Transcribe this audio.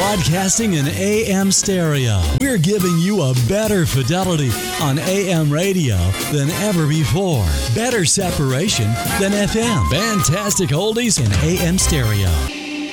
Broadcasting in AM stereo. We're giving you a better fidelity on AM radio than ever before. Better separation than FM. Fantastic oldies in AM stereo.